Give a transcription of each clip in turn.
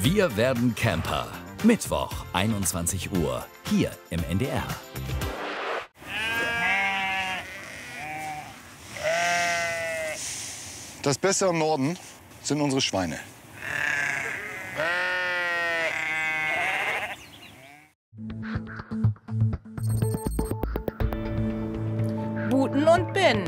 Wir werden Camper. Mittwoch, 21 Uhr, hier im NDR. Das Beste im Norden sind unsere Schweine. Buten und Bin.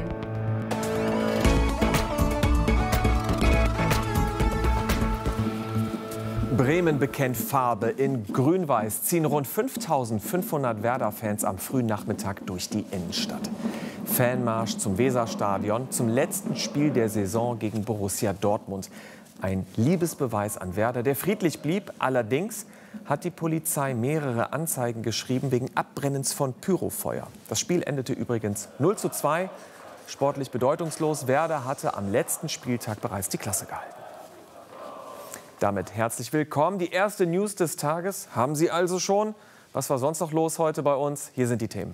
Bremen bekennt Farbe. In Grün-Weiß ziehen rund 5.500 Werder-Fans am frühen Nachmittag durch die Innenstadt. Fanmarsch zum Weserstadion, zum letzten Spiel der Saison gegen Borussia Dortmund. Ein Liebesbeweis an Werder, der friedlich blieb. Allerdings hat die Polizei mehrere Anzeigen geschrieben wegen Abbrennens von Pyrofeuer. Das Spiel endete übrigens 0:2. Sportlich bedeutungslos. Werder hatte am letzten Spieltag bereits die Klasse gehalten. Damit herzlich willkommen. Die erste News des Tages haben Sie also schon. Was war sonst noch los heute bei uns? Hier sind die Themen.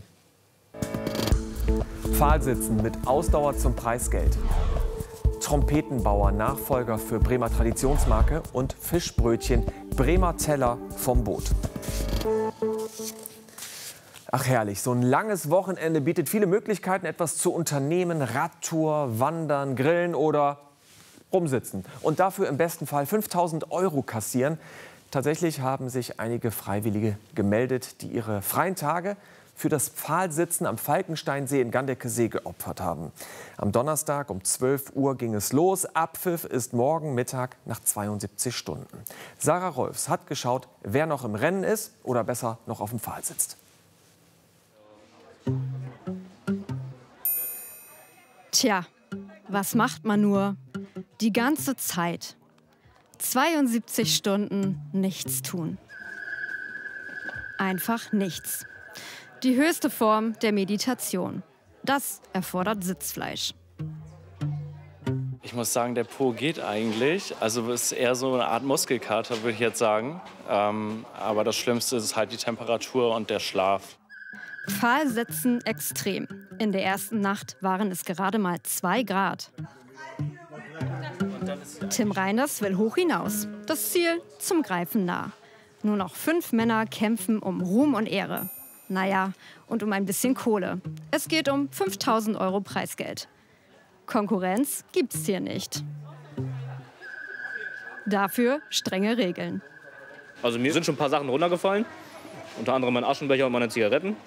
Pfahlsitzen mit Ausdauer zum Preisgeld. Trompetenbauer, Nachfolger für Bremer Traditionsmarke und Fischbrötchen, Bremer Teller vom Boot. Ach herrlich, so ein langes Wochenende bietet viele Möglichkeiten, etwas zu unternehmen. Radtour, Wandern, Grillen oder rumsitzen. Und dafür im besten Fall 5.000 € kassieren. Tatsächlich haben sich einige Freiwillige gemeldet, die ihre freien Tage für das Pfahlsitzen am Falkensteinsee in Gandeckesee geopfert haben. Am Donnerstag um 12 Uhr ging es los. Abpfiff ist morgen Mittag nach 72 Stunden. Sarah Rolfs hat geschaut, wer noch im Rennen ist oder besser noch auf dem Pfahl sitzt. Tja, was macht man nur? Die ganze Zeit. 72 Stunden nichts tun. Einfach nichts. Die höchste Form der Meditation. Das erfordert Sitzfleisch. Ich muss sagen, der Po geht eigentlich. Also es ist eher so eine Art Muskelkater, würde ich jetzt sagen. Aber das Schlimmste ist halt die Temperatur und der Schlaf. Pfahlsitzen extrem. In der ersten Nacht waren es gerade mal 2 Grad. Tim Reiners will hoch hinaus. Das Ziel zum Greifen nah. Nur noch 5 Männer kämpfen um Ruhm und Ehre. Naja, und um ein bisschen Kohle. Es geht um 5.000 € Preisgeld. Konkurrenz gibt's hier nicht. Dafür strenge Regeln. Also mir sind schon ein paar Sachen runtergefallen. Unter anderem mein Aschenbecher und meine Zigaretten.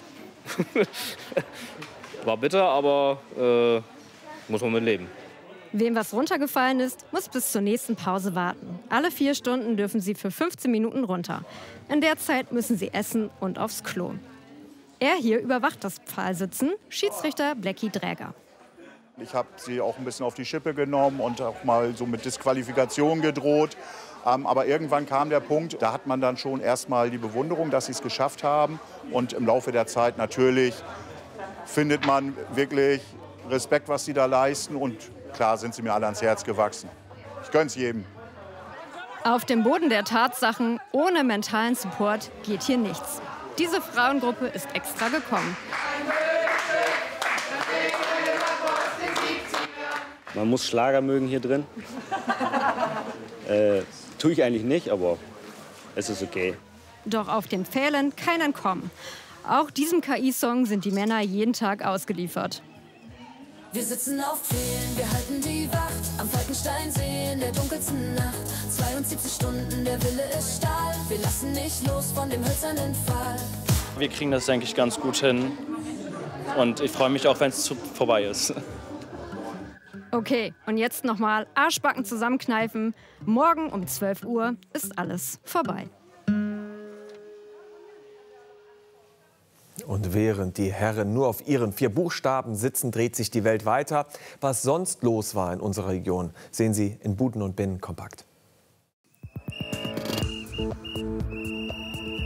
War bitter, aber muss man mit leben. Wem was runtergefallen ist, muss bis zur nächsten Pause warten. Alle 4 Stunden dürfen sie für 15 Minuten runter. In der Zeit müssen sie essen und aufs Klo. Er hier überwacht das Pfahlsitzen, Schiedsrichter Blackie Dräger. Ich habe sie auch ein bisschen auf die Schippe genommen und auch mal so mit Disqualifikation gedroht. Aber irgendwann kam der Punkt, da hat man dann schon erstmal die Bewunderung, dass sie es geschafft haben. Und im Laufe der Zeit natürlich findet man wirklich Respekt, was sie da leisten. Und klar sind sie mir alle ans Herz gewachsen. Ich gönn's jedem. Auf dem Boden der Tatsachen, ohne mentalen Support, geht hier nichts. Diese Frauengruppe ist extra gekommen. Man muss Schlager mögen hier drin. Tue ich eigentlich nicht, aber es ist okay. Doch auf den Pfählen kein Entkommen. Auch diesem KI-Song sind die Männer jeden Tag ausgeliefert. Wir sitzen auf Pfählen, wir halten die Wacht am Falkensteinsee in der dunkelsten Nacht. 72 Stunden, der Wille ist Stahl. Wir lassen nicht los von dem hölzernen Pfahl. Wir kriegen das, denke ich, ganz gut hin. Und ich freue mich auch, wenn es vorbei ist. Okay, und jetzt nochmal Arschbacken zusammenkneifen. Morgen um 12 Uhr ist alles vorbei. Und während die Herren nur auf ihren 4 Buchstaben sitzen, dreht sich die Welt weiter. Was sonst los war in unserer Region, sehen Sie in Buten und Binnen kompakt.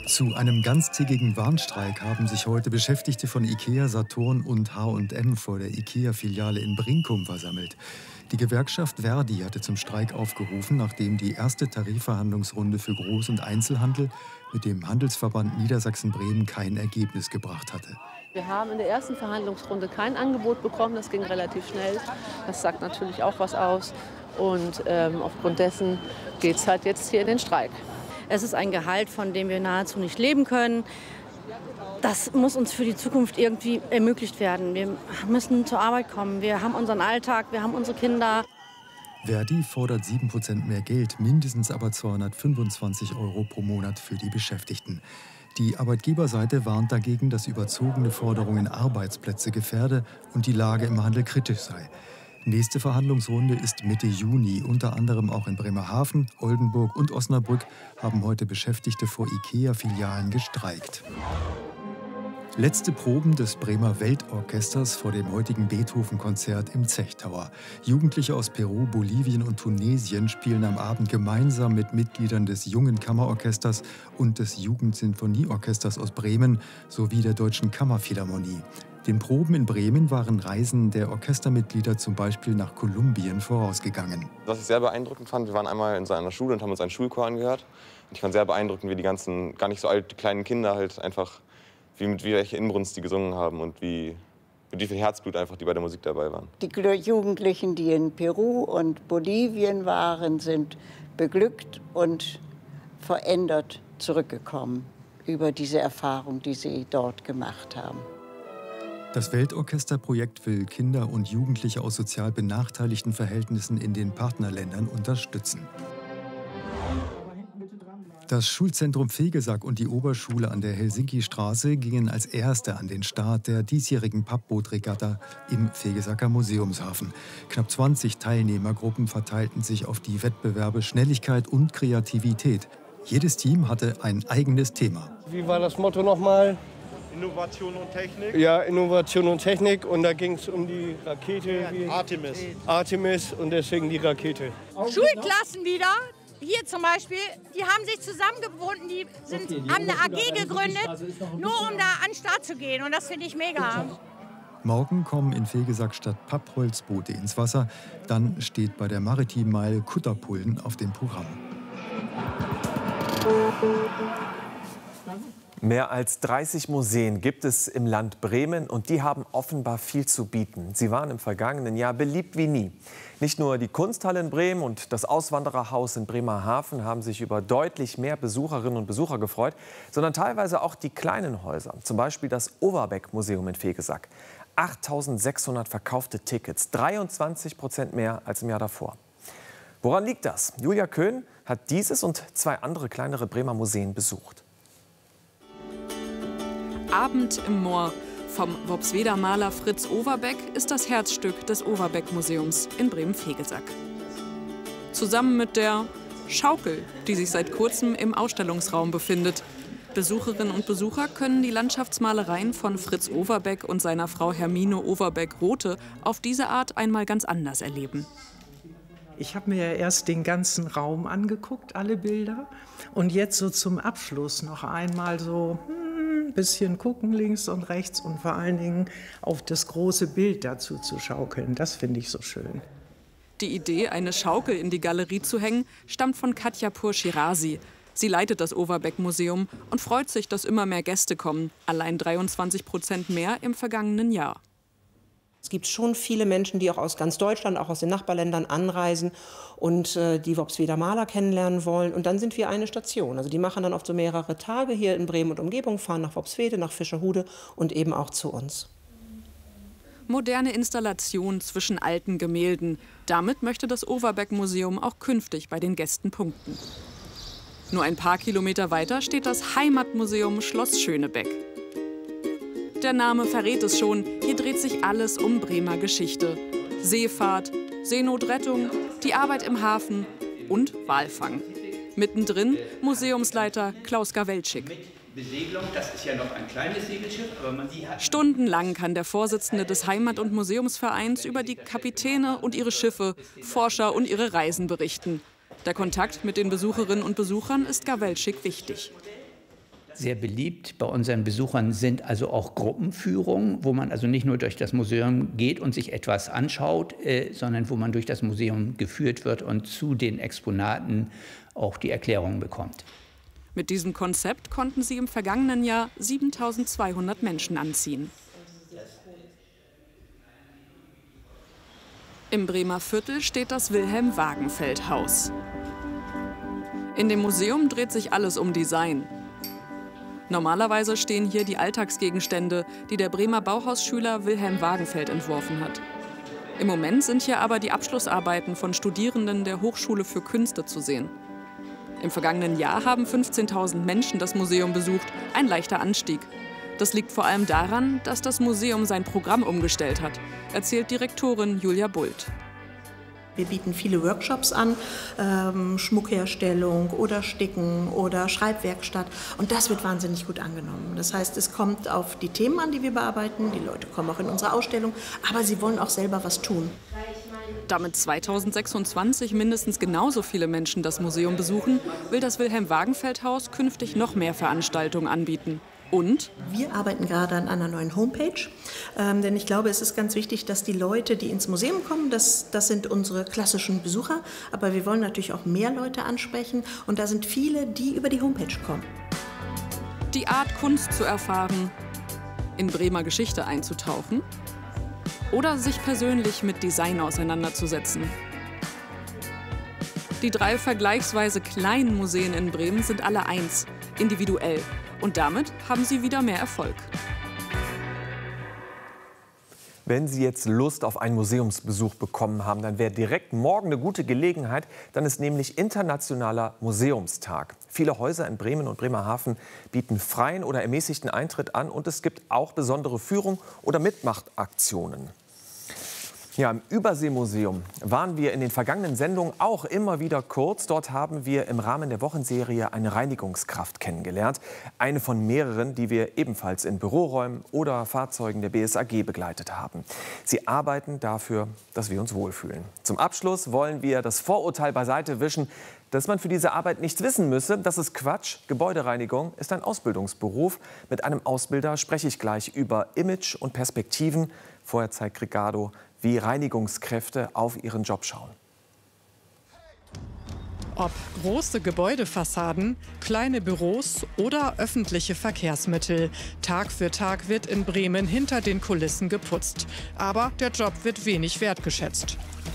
Zu einem ganztägigen Warnstreik haben sich heute Beschäftigte von IKEA, Saturn und H&M vor der IKEA-Filiale in Brinkum versammelt. Die Gewerkschaft Verdi hatte zum Streik aufgerufen, nachdem die erste Tarifverhandlungsrunde für Groß- und Einzelhandel mit dem Handelsverband Niedersachsen-Bremen kein Ergebnis gebracht hatte. Wir haben in der ersten Verhandlungsrunde kein Angebot bekommen, das ging relativ schnell. Das sagt natürlich auch was aus und aufgrund dessen geht es halt jetzt hier in den Streik. Es ist ein Gehalt, von dem wir nahezu nicht leben können. Das muss uns für die Zukunft irgendwie ermöglicht werden. Wir müssen zur Arbeit kommen. Wir haben unseren Alltag, wir haben unsere Kinder. Verdi fordert 7% mehr Geld, mindestens aber 225 € pro Monat für die Beschäftigten. Die Arbeitgeberseite warnt dagegen, dass überzogene Forderungen Arbeitsplätze gefährde und die Lage im Handel kritisch sei. Nächste Verhandlungsrunde ist Mitte Juni. Unter anderem auch in Bremerhaven, Oldenburg und Osnabrück haben heute Beschäftigte vor IKEA-Filialen gestreikt. Letzte Proben des Bremer Weltorchesters vor dem heutigen Beethoven-Konzert im Zechtower. Jugendliche aus Peru, Bolivien und Tunesien spielen am Abend gemeinsam mit Mitgliedern des Jungen Kammerorchesters und des Jugendsinfonieorchesters aus Bremen sowie der Deutschen Kammerphilharmonie. Den Proben in Bremen waren Reisen der Orchestermitglieder zum Beispiel nach Kolumbien vorausgegangen. Was ich sehr beeindruckend fand, wir waren einmal in einer Schule und haben uns einen Schulchor angehört. Und ich fand sehr beeindruckend, wie die ganzen, gar nicht so alte, kleinen Kinder halt einfach, mit welcher Inbrunst die gesungen haben und mit wie viel Herzblut einfach die bei der Musik dabei waren. Die Jugendlichen, die in Peru und Bolivien waren, sind beglückt und verändert zurückgekommen über diese Erfahrung, die sie dort gemacht haben. Das Weltorchesterprojekt will Kinder und Jugendliche aus sozial benachteiligten Verhältnissen in den Partnerländern unterstützen. Das Schulzentrum Vegesack und die Oberschule an der Helsinki-Straße gingen als Erste an den Start der diesjährigen Pappbootregatta im Vegesacker Museumshafen. Knapp 20 Teilnehmergruppen verteilten sich auf die Wettbewerbe Schnelligkeit und Kreativität. Jedes Team hatte ein eigenes Thema. Wie war das Motto nochmal? Innovation und Technik? Ja, Innovation und Technik. Und da ging es um die Rakete. Artemis. Artemis und deswegen die Rakete. Schulklassen wieder. Hier zum Beispiel, die haben sich zusammengefunden, haben eine AG gegründet, nur um da an den Start zu gehen. Und das finde ich mega. Morgen kommen in Vegesack statt Pappholzboote ins Wasser. Dann steht bei der Maritim Mile Kutterpullen auf dem Programm. Mehr als 30 Museen gibt es im Land Bremen und die haben offenbar viel zu bieten. Sie waren im vergangenen Jahr beliebt wie nie. Nicht nur die Kunsthalle in Bremen und das Auswandererhaus in Bremerhaven haben sich über deutlich mehr Besucherinnen und Besucher gefreut, sondern teilweise auch die kleinen Häuser, zum Beispiel das Overbeck-Museum in Vegesack. 8.600 verkaufte Tickets, 23% mehr als im Jahr davor. Woran liegt das? Julia Köhn hat dieses und 2 andere kleinere Bremer Museen besucht. Abend im Moor vom Worpsweder Maler Fritz Overbeck ist das Herzstück des Overbeck-Museums in Bremen-Vegesack. Zusammen mit der Schaukel, die sich seit kurzem im Ausstellungsraum befindet. Besucherinnen und Besucher können die Landschaftsmalereien von Fritz Overbeck und seiner Frau Hermine Overbeck-Rothe auf diese Art einmal ganz anders erleben. Ich habe mir ja erst den ganzen Raum angeguckt, alle Bilder. Und jetzt so zum Abschluss noch einmal so ein bisschen gucken links und rechts und vor allen Dingen auf das große Bild dazu zu schaukeln. Das finde ich so schön. Die Idee, eine Schaukel in die Galerie zu hängen, stammt von Katja Pur-Shirazi. Sie leitet das Overbeck-Museum und freut sich, dass immer mehr Gäste kommen. Allein 23% mehr im vergangenen Jahr. Es gibt schon viele Menschen, die auch aus ganz Deutschland, auch aus den Nachbarländern anreisen und die Worpsweder Maler kennenlernen wollen. Und dann sind wir eine Station. Also die machen dann oft so mehrere Tage hier in Bremen und Umgebung, fahren nach Worpswede, nach Fischerhude und eben auch zu uns. Moderne Installation zwischen alten Gemälden. Damit möchte das Overbeck-Museum auch künftig bei den Gästen punkten. Nur ein paar Kilometer weiter steht das Heimatmuseum Schloss Schönebeck. Der Name verrät es schon, hier dreht sich alles um Bremer Geschichte. Seefahrt, Seenotrettung, die Arbeit im Hafen und Walfang. Mittendrin Museumsleiter Klaus Gawelczyk. Besegelung, das ist ja noch ein kleines Segelschiff, aber man hat... Stundenlang kann der Vorsitzende des Heimat- und Museumsvereins über die Kapitäne und ihre Schiffe, Forscher und ihre Reisen berichten. Der Kontakt mit den Besucherinnen und Besuchern ist Gawelczyk wichtig. sehr beliebt bei unseren Besuchern sind also auch Gruppenführungen, wo man also nicht nur durch das Museum geht und sich etwas anschaut, sondern wo man durch das Museum geführt wird und zu den Exponaten auch die Erklärungen bekommt. Mit diesem Konzept konnten sie im vergangenen Jahr 7.200 Menschen anziehen. Im Bremer Viertel steht das Wilhelm-Wagenfeld-Haus. In dem Museum dreht sich alles um Design. Normalerweise stehen hier die Alltagsgegenstände, die der Bremer Bauhausschüler Wilhelm Wagenfeld entworfen hat. Im Moment sind hier aber die Abschlussarbeiten von Studierenden der Hochschule für Künste zu sehen. Im vergangenen Jahr haben 15.000 Menschen das Museum besucht, ein leichter Anstieg. Das liegt vor allem daran, dass das Museum sein Programm umgestellt hat, erzählt Direktorin Julia Bult. Wir bieten viele Workshops an, Schmuckherstellung oder Sticken oder Schreibwerkstatt. Und das wird wahnsinnig gut angenommen. Das heißt, es kommt auf die Themen an, die wir bearbeiten. Die Leute kommen auch in unsere Ausstellung, aber sie wollen auch selber was tun. Damit 2026 mindestens genauso viele Menschen das Museum besuchen, will das Wilhelm-Wagenfeld-Haus künftig noch mehr Veranstaltungen anbieten. Und? Wir arbeiten gerade an einer neuen Homepage, denn ich glaube, es ist ganz wichtig, dass die Leute, die ins Museum kommen, das sind unsere klassischen Besucher, aber wir wollen natürlich auch mehr Leute ansprechen und da sind viele, die über die Homepage kommen. Die Art, Kunst zu erfahren, in Bremer Geschichte einzutauchen oder sich persönlich mit Design auseinanderzusetzen. Die 3 vergleichsweise kleinen Museen in Bremen sind alle eins, individuell. Und damit haben sie wieder mehr Erfolg. Wenn Sie jetzt Lust auf einen Museumsbesuch bekommen haben, dann wäre direkt morgen eine gute Gelegenheit. Dann ist nämlich Internationaler Museumstag. Viele Häuser in Bremen und Bremerhaven bieten freien oder ermäßigten Eintritt an. Und es gibt auch besondere Führungen oder Mitmachaktionen. Ja, im Überseemuseum waren wir in den vergangenen Sendungen auch immer wieder kurz. Dort haben wir im Rahmen der Wochenserie eine Reinigungskraft kennengelernt. Eine von mehreren, die wir ebenfalls in Büroräumen oder Fahrzeugen der BSAG begleitet haben. Sie arbeiten dafür, dass wir uns wohlfühlen. Zum Abschluss wollen wir das Vorurteil beiseite wischen, dass man für diese Arbeit nichts wissen müsse. Das ist Quatsch. Gebäudereinigung ist ein Ausbildungsberuf. Mit einem Ausbilder spreche ich gleich über Image und Perspektiven. Vorher zeigt Ricardo, wie Reinigungskräfte auf ihren Job schauen. Ob große Gebäudefassaden, kleine Büros oder öffentliche Verkehrsmittel. Tag für Tag wird in Bremen hinter den Kulissen geputzt. Aber der Job wird wenig wertgeschätzt.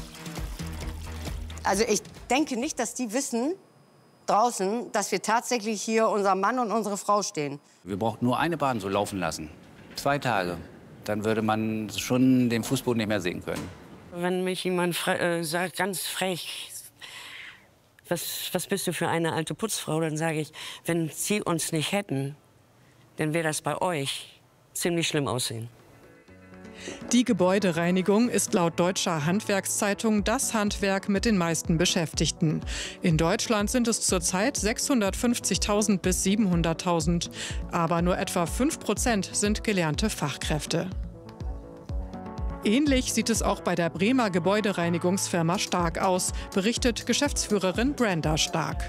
Also ich denke nicht, dass die wissen draußen, dass wir tatsächlich hier unser Mann und unsere Frau stehen. Wir brauchen nur eine Bahn so laufen lassen. 2 Tage. Dann würde man schon den Fußboden nicht mehr sehen können. Wenn mich jemand sagt, ganz frech, was bist du für eine alte Putzfrau, dann sage ich, wenn Sie uns nicht hätten, dann wäre das bei euch ziemlich schlimm aussehen. Die Gebäudereinigung ist laut Deutscher Handwerkszeitung das Handwerk mit den meisten Beschäftigten. In Deutschland sind es zurzeit 650.000 bis 700.000. Aber nur etwa 5% sind gelernte Fachkräfte. Ähnlich sieht es auch bei der Bremer Gebäudereinigungsfirma Stark aus, berichtet Geschäftsführerin Brenda Stark.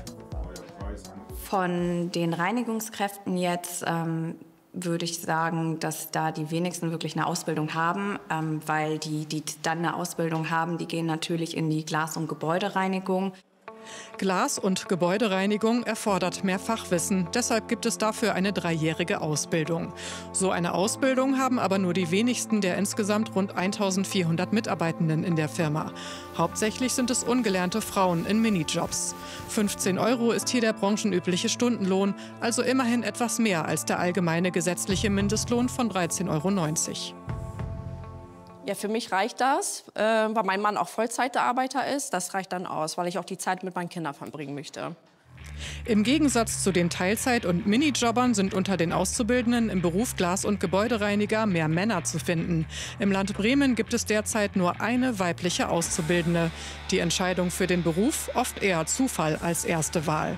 Von den Reinigungskräften jetzt würde ich sagen, dass da die wenigsten wirklich eine Ausbildung haben, weil die dann eine Ausbildung haben, die gehen natürlich in die Glas- und Gebäudereinigung. Glas- und Gebäudereinigung erfordert mehr Fachwissen. Deshalb gibt es dafür eine 3-jährige Ausbildung. So eine Ausbildung haben aber nur die wenigsten der insgesamt rund 1.400 Mitarbeitenden in der Firma. Hauptsächlich sind es ungelernte Frauen in Minijobs. 15 € ist hier der branchenübliche Stundenlohn, also immerhin etwas mehr als der allgemeine gesetzliche Mindestlohn von 13,90 €. Ja, für mich reicht das, weil mein Mann auch Vollzeitarbeiter ist. Das reicht dann aus, weil ich auch die Zeit mit meinen Kindern verbringen möchte. Im Gegensatz zu den Teilzeit- und Minijobbern sind unter den Auszubildenden im Beruf Glas- und Gebäudereiniger mehr Männer zu finden. Im Land Bremen gibt es derzeit nur eine weibliche Auszubildende. Die Entscheidung für den Beruf oft eher Zufall als erste Wahl.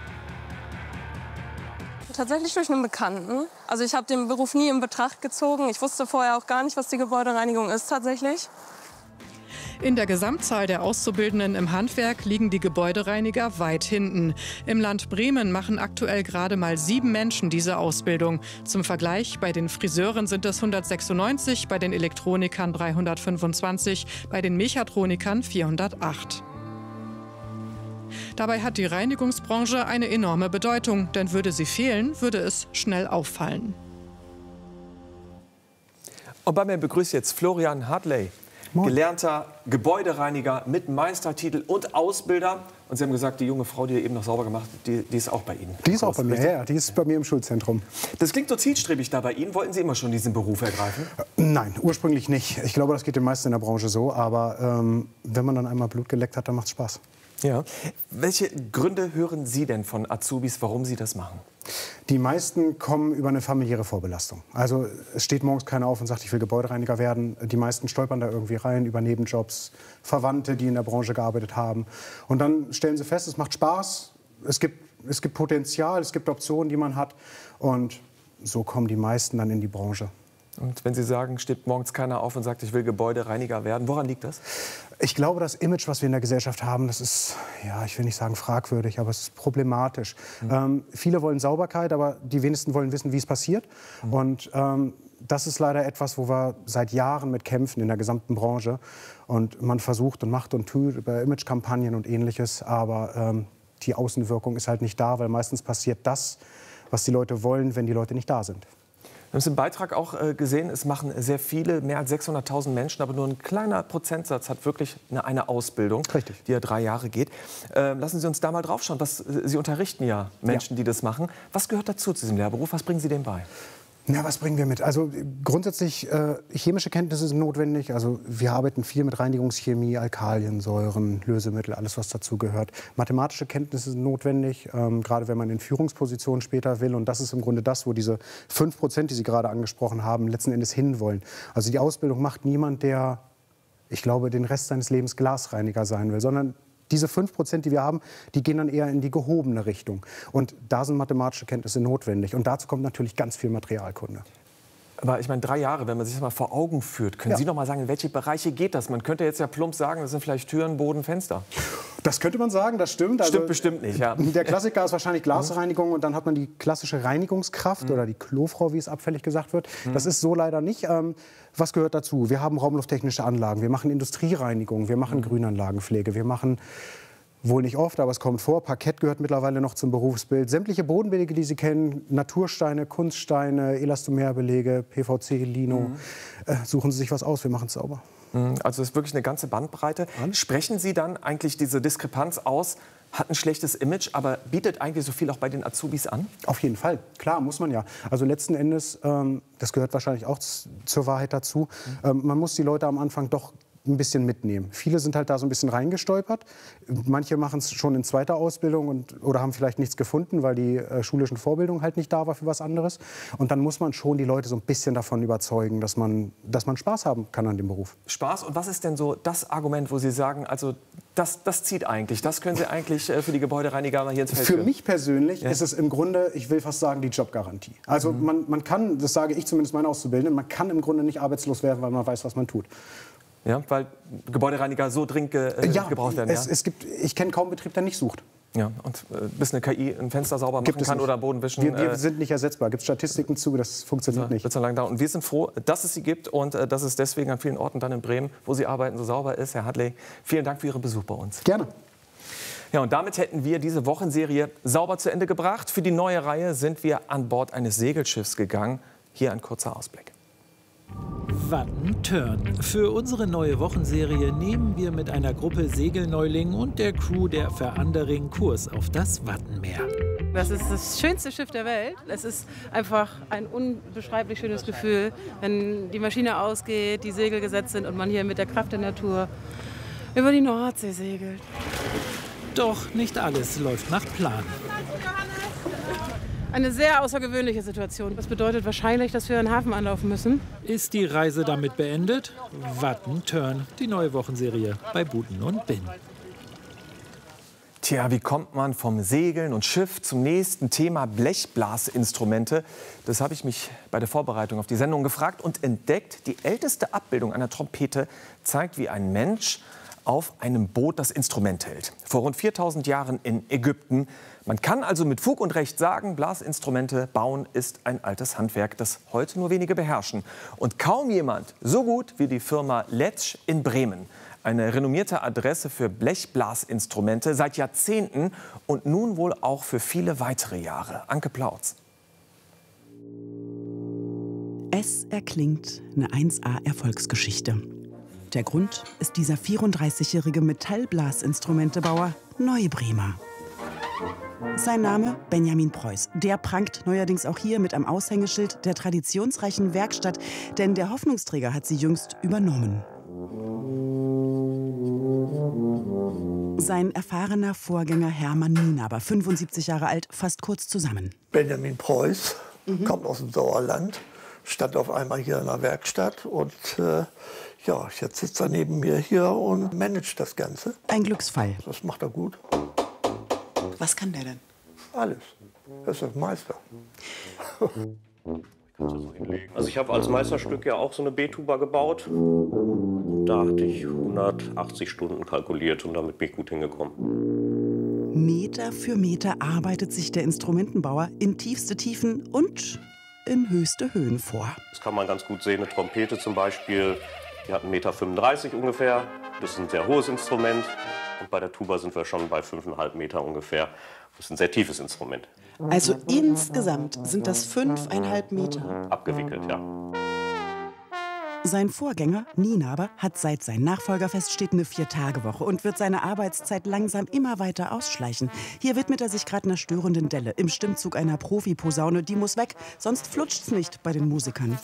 Tatsächlich durch einen Bekannten. Also ich habe den Beruf nie in Betracht gezogen. Ich wusste vorher auch gar nicht, was die Gebäudereinigung ist tatsächlich. In der Gesamtzahl der Auszubildenden im Handwerk liegen die Gebäudereiniger weit hinten. Im Land Bremen machen aktuell gerade mal 7 Menschen diese Ausbildung. Zum Vergleich, bei den Friseuren sind es 196, bei den Elektronikern 325, bei den Mechatronikern 408. Dabei hat die Reinigungsbranche eine enorme Bedeutung, denn würde sie fehlen, würde es schnell auffallen. Und bei mir begrüßt jetzt Florian Hartley, gelernter Gebäudereiniger mit Meistertitel und Ausbilder. Und Sie haben gesagt, die junge Frau, die ihr eben noch sauber gemacht hat, die ist auch bei Ihnen. Die ist auch bei mir, ja, die ist bei mir im Schulzentrum. Das klingt so zielstrebig da bei Ihnen. Wollten Sie immer schon diesen Beruf ergreifen? Nein, ursprünglich nicht. Ich glaube, das geht den meisten in der Branche so. Aber wenn man dann einmal Blut geleckt hat, dann macht es Spaß. Ja. Welche Gründe hören Sie denn von Azubis, warum sie das machen? Die meisten kommen über eine familiäre Vorbelastung. Also es steht morgens keiner auf und sagt, ich will Gebäudereiniger werden. Die meisten stolpern da irgendwie rein über Nebenjobs, Verwandte, die in der Branche gearbeitet haben. Und dann stellen sie fest, es macht Spaß, es gibt Potenzial, es gibt Optionen, die man hat. Und so kommen die meisten dann in die Branche. Und wenn Sie sagen, steht morgens keiner auf und sagt, ich will Gebäudereiniger werden, woran liegt das? Ich glaube, das Image, was wir in der Gesellschaft haben, das ist, ja, ich will nicht sagen fragwürdig, aber es ist problematisch. Viele wollen Sauberkeit, aber die wenigsten wollen wissen, wie es passiert. Und das ist leider etwas, wo wir seit Jahren mit kämpfen in der gesamten Branche. Und man versucht und macht und tut über Imagekampagnen und Ähnliches, aber die Außenwirkung ist halt nicht da, weil meistens passiert das, was die Leute wollen, wenn die Leute nicht da sind. Wir haben es im Beitrag auch gesehen, es machen sehr viele, mehr als 600.000 Menschen, aber nur ein kleiner Prozentsatz hat wirklich eine Ausbildung, die ja 3 Jahre geht. Lassen Sie uns da mal drauf schauen. Sie unterrichten ja Menschen, die das machen. Was gehört dazu zu diesem Lehrberuf? Was bringen Sie denen bei? Ja, was bringen wir mit? Also grundsätzlich chemische Kenntnisse sind notwendig. Also wir arbeiten viel mit Reinigungschemie, Alkalien, Säuren, Lösemittel, alles was dazu gehört. Mathematische Kenntnisse sind notwendig, gerade wenn man in Führungspositionen später will. Und das ist im Grunde das, wo diese 5%, die Sie gerade angesprochen haben, letzten Endes hinwollen. Also die Ausbildung macht niemand, der, ich glaube, den Rest seines Lebens Glasreiniger sein will, sondern diese 5%, die wir haben, die gehen dann eher in die gehobene Richtung. Und da sind mathematische Kenntnisse notwendig. Und dazu kommt natürlich ganz viel Materialkunde. Aber ich meine, 3 Jahre, wenn man sich das mal vor Augen führt, können Sie noch mal sagen, in welche Bereiche geht das? Man könnte jetzt ja plump sagen, das sind vielleicht Türen, Boden, Fenster. Das könnte man sagen, das stimmt. Also, stimmt bestimmt nicht, ja. Der Klassiker ist wahrscheinlich Glasreinigung und dann hat man die klassische Reinigungskraft oder die Klofrau, wie es abfällig gesagt wird. Das ist so leider nicht. Was gehört dazu? Wir haben raumlufttechnische Anlagen, wir machen Industriereinigung, wir machen Grünanlagenpflege, wir machen, wohl nicht oft, aber es kommt vor, Parkett gehört mittlerweile noch zum Berufsbild. Sämtliche Bodenbelege, die Sie kennen, Natursteine, Kunststeine, Elastomerbelege, PVC, Lino, suchen Sie sich was aus, wir machen es sauber. Also es ist wirklich eine ganze Bandbreite. Sprechen Sie dann eigentlich diese Diskrepanz aus, hat ein schlechtes Image, aber bietet eigentlich so viel auch bei den Azubis an? Auf jeden Fall, klar, muss man ja. Also letzten Endes, das gehört wahrscheinlich auch zur Wahrheit dazu, man muss die Leute am Anfang doch ein bisschen mitnehmen. Viele sind halt da so ein bisschen reingestolpert. Manche machen es schon in zweiter Ausbildung oder haben vielleicht nichts gefunden, weil die schulischen Vorbildung halt nicht da war für was anderes. Und dann muss man schon die Leute so ein bisschen davon überzeugen, dass man Spaß haben kann an dem Beruf. Spaß? Und was ist denn so das Argument, wo Sie sagen, also das zieht eigentlich, das können Sie eigentlich für die Gebäudereiniger mal hier ins Feld führen? Für mich persönlich ist es im Grunde, ich will fast sagen, die Jobgarantie. Also man kann, das sage ich zumindest meinen Auszubildenden, man kann im Grunde nicht arbeitslos werden, weil man weiß, was man tut. Ja, weil Gebäudereiniger so dringend gebraucht werden. Ich kenne kaum einen Betrieb, der nicht sucht. Ja, und bis eine KI ein Fenster sauber machen kann oder Boden wischen. Wir sind nicht ersetzbar. Gibt es Statistiken zu, das funktioniert nicht. Wird so lange dauern. Und wir sind froh, dass es sie gibt und dass es deswegen an vielen Orten dann in Bremen, wo Sie arbeiten, so sauber ist. Herr Hartley, vielen Dank für Ihren Besuch bei uns. Gerne. Ja, und damit hätten wir diese Wochenserie sauber zu Ende gebracht. Für die neue Reihe sind wir an Bord eines Segelschiffs gegangen. Hier ein kurzer Ausblick. Wattenturn. Für unsere neue Wochenserie nehmen wir mit einer Gruppe Segelneulingen und der Crew der Verandering Kurs auf das Wattenmeer. Das ist das schönste Schiff der Welt. Es ist einfach ein unbeschreiblich schönes Gefühl, wenn die Maschine ausgeht, die Segel gesetzt sind und man hier mit der Kraft der Natur über die Nordsee segelt. Doch nicht alles läuft nach Plan. Eine sehr außergewöhnliche Situation. Das bedeutet wahrscheinlich, dass wir einen Hafen anlaufen müssen. Ist die Reise damit beendet? Wattenturn, die neue Wochenserie bei Buten und Bin. Tja, wie kommt man vom Segeln und Schiff zum nächsten Thema Blechblasinstrumente? Das habe ich mich bei der Vorbereitung auf die Sendung gefragt und entdeckt. Die älteste Abbildung einer Trompete zeigt, wie ein Mensch auf einem Boot das Instrument hält. Vor rund 4000 Jahren in Ägypten. Man kann also mit Fug und Recht sagen, Blasinstrumente bauen ist ein altes Handwerk, das heute nur wenige beherrschen. Und kaum jemand so gut wie die Firma Letsch in Bremen. Eine renommierte Adresse für Blechblasinstrumente seit Jahrzehnten und nun wohl auch für viele weitere Jahre. Anke Plautz. Es erklingt eine 1A-Erfolgsgeschichte. Der Grund ist dieser 34-jährige Metallblasinstrumentebauer Neubremer. Sein Name Benjamin Preuß. Der prangt neuerdings auch hier mit am Aushängeschild der traditionsreichen Werkstatt, denn der Hoffnungsträger hat sie jüngst übernommen. Sein erfahrener Vorgänger Hermann Nienaber, 75 Jahre alt, fasst kurz zusammen. Benjamin Preuß kommt aus dem Sauerland, stand auf einmal hier in der Werkstatt und ja, jetzt sitzt er neben mir hier und managt das Ganze. Ein Glücksfall. Das macht er gut. Was kann der denn? Alles. Er ist der Meister. Also ich habe als Meisterstück ja auch so eine B-Tuba gebaut. Da hatte ich 180 Stunden kalkuliert und damit bin ich gut hingekommen. Meter für Meter arbeitet sich der Instrumentenbauer in tiefste Tiefen und in höchste Höhen vor. Das kann man ganz gut sehen. Eine Trompete zum Beispiel, die hat 1,35 Meter ungefähr. Das ist ein sehr hohes Instrument. Und bei der Tuba sind wir schon bei 5,5 Meter ungefähr. Das ist ein sehr tiefes Instrument. Also insgesamt sind das 5,5 Meter. Abgewickelt, ja. Sein Vorgänger, Nienaber, hat seit sein Nachfolger feststeht eine 4-Tage-Woche und wird seine Arbeitszeit langsam immer weiter ausschleichen. Hier widmet er sich gerade einer störenden Delle im Stimmzug einer Profi-Posaune. Die muss weg, sonst flutscht's nicht bei den Musikern.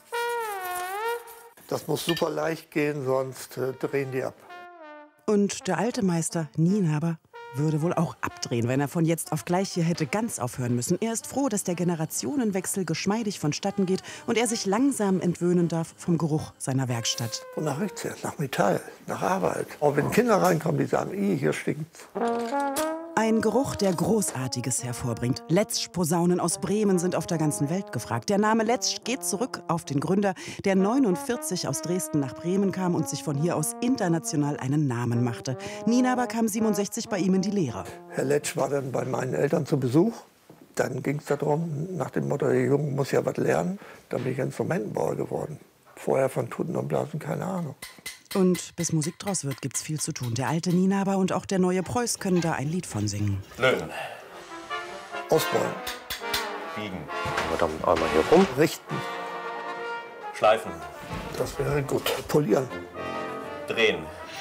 Das muss super leicht gehen, sonst drehen die ab. Und der alte Meister Nienaber würde wohl auch abdrehen, wenn er von jetzt auf gleich hier hätte ganz aufhören müssen. Er ist froh, dass der Generationenwechsel geschmeidig vonstatten geht und er sich langsam entwöhnen darf vom Geruch seiner Werkstatt. Wonach riecht's jetzt? Nach Metall, nach Arbeit. Auch wenn Kinder reinkommen, die sagen, hier stinkt's. Ein Geruch, der Großartiges hervorbringt. Letsch-Posaunen aus Bremen sind auf der ganzen Welt gefragt. Der Name Letsch geht zurück auf den Gründer, der 49 aus Dresden nach Bremen kam und sich von hier aus international einen Namen machte. Nienaber kam 67 bei ihm in die Lehre. Herr Letsch war dann bei meinen Eltern zu Besuch. Dann ging es darum, nach dem Motto, der Junge muss ja was lernen. Dann bin ich Instrumentenbauer geworden. Vorher von Tuten und Blasen keine Ahnung. Und bis Musik draus wird, gibt's viel zu tun. Der alte Nienaber und auch der neue Preuß können da ein Lied von singen. Löten. Ausbeulen. Biegen. Dann einmal hier rum. Richten. Schleifen. Das wäre gut. Polieren. Drehen.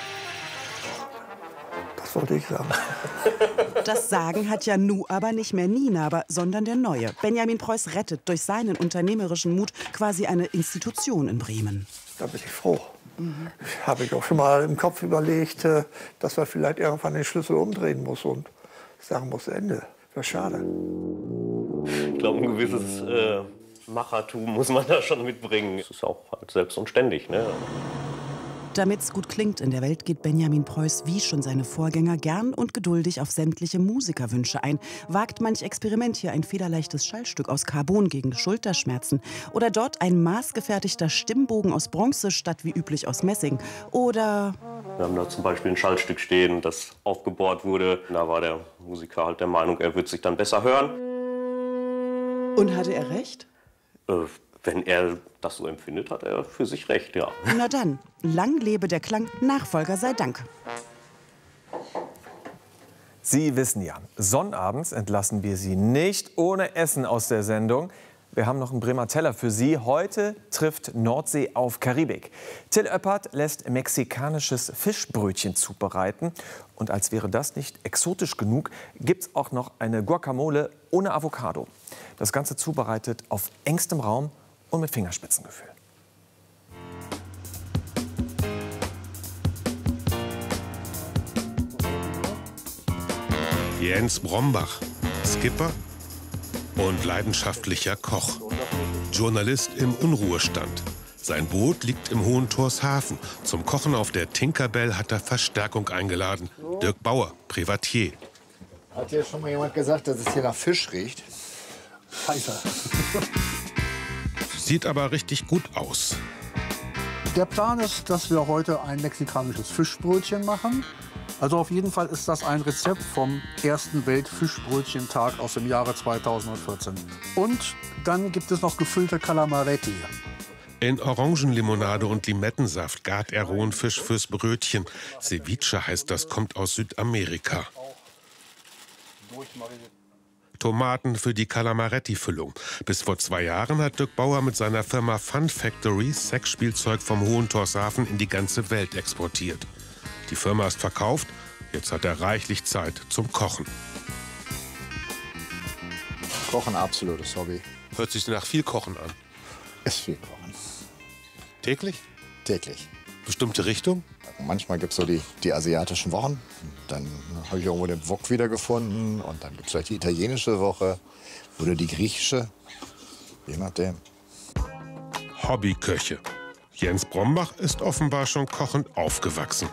Das wollte ich sagen. Das Sagen hat ja nu aber nicht mehr Nienaber, sondern der Neue. Benjamin Preuß rettet durch seinen unternehmerischen Mut quasi eine Institution in Bremen. Da bin ich froh. Habe ich auch schon mal im Kopf überlegt, dass man vielleicht irgendwann den Schlüssel umdrehen muss und sagen muss, Ende. Wäre schade. Ich glaube, ein gewisses Machertum muss man da schon mitbringen. Es ist auch halt selbst und ständig, ne? Damit's gut klingt in der Welt, geht Benjamin Preuß wie schon seine Vorgänger gern und geduldig auf sämtliche Musikerwünsche ein. Wagt manch Experiment hier ein federleichtes Schallstück aus Carbon gegen Schulterschmerzen. Oder dort ein maßgefertigter Stimmbogen aus Bronze statt wie üblich aus Messing. Oder... Wir haben da zum Beispiel ein Schallstück stehen, das aufgebohrt wurde. Da war der Musiker halt der Meinung, er würde sich dann besser hören. Und hatte er recht? Wenn er das so empfindet, hat er für sich recht, ja. Na dann, lang lebe der Klang, Nachfolger sei Dank. Sie wissen ja, sonnabends entlassen wir Sie nicht ohne Essen aus der Sendung. Wir haben noch einen Bremer Teller für Sie. Heute trifft Nordsee auf Karibik. Till Oeppert lässt mexikanisches Fischbrötchen zubereiten. Und als wäre das nicht exotisch genug, gibt es auch noch eine Guacamole ohne Avocado. Das Ganze zubereitet auf engstem Raum und mit Fingerspitzengefühl. Jens Brombach, Skipper und leidenschaftlicher Koch. Journalist im Unruhestand. Sein Boot liegt im Hohen Torshafen. Zum Kochen auf der Tinkerbell hat er Verstärkung eingeladen. Dirk Bauer, Privatier. Hat hier schon mal jemand gesagt, dass es hier nach Fisch riecht? Scheiße. Sieht aber richtig gut aus. Der Plan ist, dass wir heute ein mexikanisches Fischbrötchen machen. Also auf jeden Fall ist das ein Rezept vom ersten Weltfischbrötchentag aus dem Jahre 2014. Und dann gibt es noch gefüllte Calamaretti. In Orangenlimonade und Limettensaft gart er rohen Fisch fürs Brötchen. Ceviche heißt das, kommt aus Südamerika. Tomaten für die Calamaretti-Füllung. Bis vor 2 Jahren hat Dirk Bauer mit seiner Firma Fun Factory Sexspielzeug vom Hohentorshafen in die ganze Welt exportiert. Die Firma ist verkauft, jetzt hat er reichlich Zeit zum Kochen. Kochen, absolutes Hobby. Hört sich nach viel Kochen an. Ist viel Kochen. Täglich? Täglich. Bestimmte Richtung? Manchmal gibt es so die asiatischen Wochen. Dann habe ich irgendwo den Wok wiedergefunden. Und dann gibt es vielleicht die italienische Woche oder die griechische. Je nachdem. Hobbyköche. Jens Brombach ist offenbar schon kochend aufgewachsen.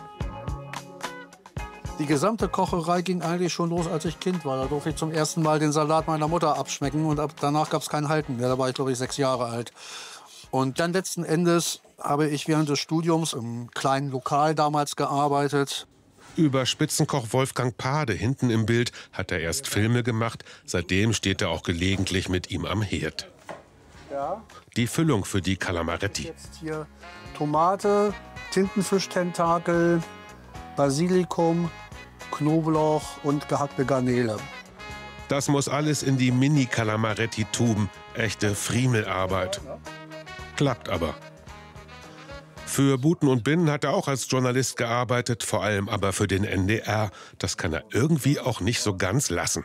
Die gesamte Kocherei ging eigentlich schon los, als ich Kind war. Da durfte ich zum ersten Mal den Salat meiner Mutter abschmecken. Und danach gab es kein Halten mehr. Da war ich, glaube ich, 6 Jahre alt. Und dann letzten Endes habe ich während des Studiums im kleinen Lokal damals gearbeitet. Über Spitzenkoch Wolfgang Pade hinten im Bild hat er erst Filme gemacht. Seitdem steht er auch gelegentlich mit ihm am Herd. Ja. Die Füllung für die Calamaretti. Jetzt hier Tomate, Tintenfischtentakel, Basilikum, Knoblauch und gehackte Garnele. Das muss alles in die Mini-Calamaretti-Tuben. Echte Friemelarbeit. Klappt aber. Für Buten und Binnen hat er auch als Journalist gearbeitet, vor allem aber für den NDR. Das kann er irgendwie auch nicht so ganz lassen.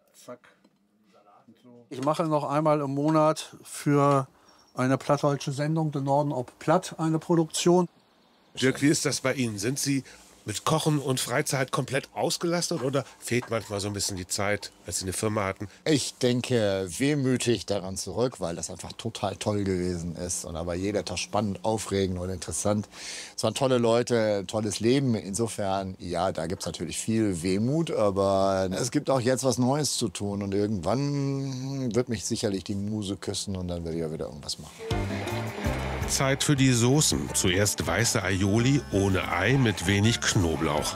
Ich mache noch einmal im Monat für eine plattdeutsche Sendung, Den Norden ob Platt, eine Produktion. Dirk, wie ist das bei Ihnen? Sind Sie mit Kochen und Freizeit komplett ausgelastet oder fehlt manchmal so ein bisschen die Zeit, als Sie eine Firma hatten? Ich denke wehmütig daran zurück, weil das einfach total toll gewesen ist. Und aber jeder Tag spannend, aufregend und interessant. Es waren tolle Leute, tolles Leben. Insofern, ja, da gibt es natürlich viel Wehmut. Aber es gibt auch jetzt was Neues zu tun. Und irgendwann wird mich sicherlich die Muse küssen und dann werde ich ja wieder irgendwas machen. Zeit für die Soßen. Zuerst weiße Aioli ohne Ei mit wenig Knoblauch.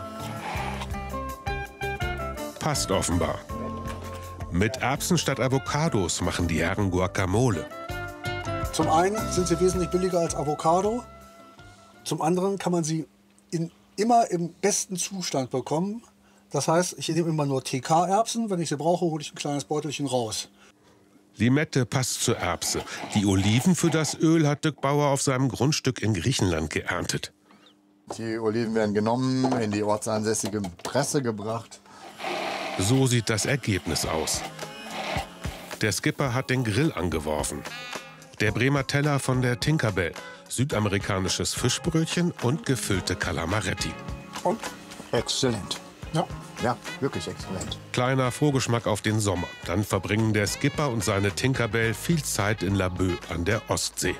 Passt offenbar. Mit Erbsen statt Avocados machen die Herren Guacamole. Zum einen sind sie wesentlich billiger als Avocado. Zum anderen kann man sie immer im besten Zustand bekommen. Das heißt, ich nehme immer nur TK-Erbsen. Wenn ich sie brauche, hole ich ein kleines Beutelchen raus. Limette passt zur Erbse. Die Oliven für das Öl hat Dirk Bauer auf seinem Grundstück in Griechenland geerntet. Die Oliven werden genommen, in die ortsansässige Presse gebracht. So sieht das Ergebnis aus. Der Skipper hat den Grill angeworfen. Der Bremer Teller von der Tinkerbell. Südamerikanisches Fischbrötchen und gefüllte Calamaretti. Und exzellent. Ja, wirklich exzellent. Kleiner Vorgeschmack auf den Sommer. Dann verbringen der Skipper und seine Tinkerbell viel Zeit in Laboe an der Ostsee.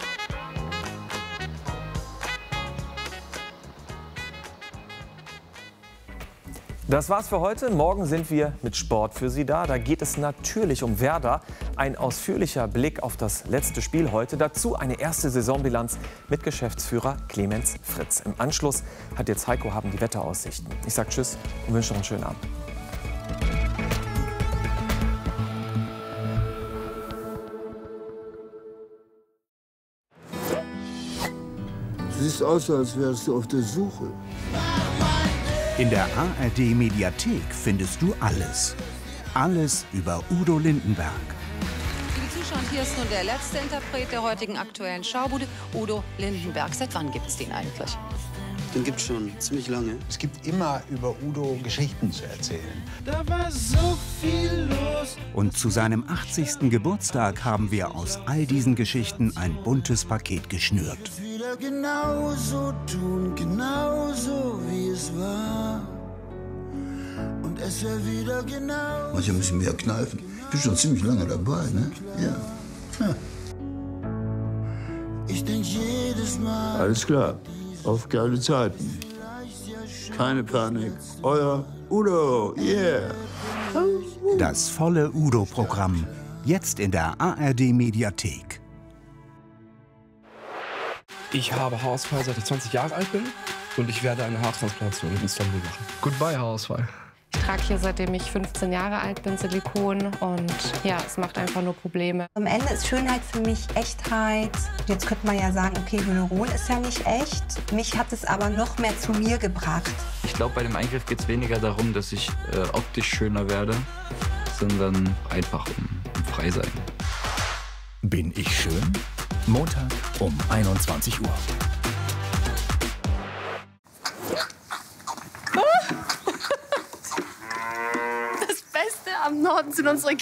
Das war's für heute. Morgen sind wir mit Sport für Sie da. Da geht es natürlich um Werder. Ein ausführlicher Blick auf das letzte Spiel heute. Dazu eine erste Saisonbilanz mit Geschäftsführer Clemens Fritz. Im Anschluss hat jetzt Heiko Haben die Wetteraussichten. Ich sage Tschüss und wünsche noch einen schönen Abend. Du siehst aus, als wärst du auf der Suche. In der ARD-Mediathek findest du alles. Alles über Udo Lindenberg. Liebe Zuschauer, hier ist nun der letzte Interpret der heutigen Aktuellen Schaubude, Udo Lindenberg. Seit wann gibt es den eigentlich? Den gibt es schon ziemlich lange. Es gibt immer über Udo Geschichten zu erzählen. Da war so viel los. Und zu seinem 80. Geburtstag haben wir aus all diesen Geschichten ein buntes Paket geschnürt. Wieder genauso tun, genauso wie es war. Und es wäre wieder genau. Manchmal müssen wir mehr kneifen. Ich bin schon ziemlich lange dabei, ne? Ja. Ich denk jedes Mal. Alles klar. Auf geile Zeiten. Keine Panik. Euer Udo, yeah. Das volle Udo-Programm. Jetzt in der ARD-Mediathek. Ich habe Haarausfall, seit ich 20 Jahre alt bin. Und ich werde eine Haartransplantation in Istanbul machen. Goodbye, Haarausfall. Ich trage hier, seitdem ich 15 Jahre alt bin, Silikon. Und ja, es macht einfach nur Probleme. Am Ende ist Schönheit für mich Echtheit. Jetzt könnte man ja sagen, okay, Hyaluron ist ja nicht echt. Mich hat es aber noch mehr zu mir gebracht. Ich glaube, bei dem Eingriff geht es weniger darum, dass ich optisch schöner werde, sondern einfach um frei sein. Bin ich schön? Montag um 21 Uhr. Das Beste am Norden sind unsere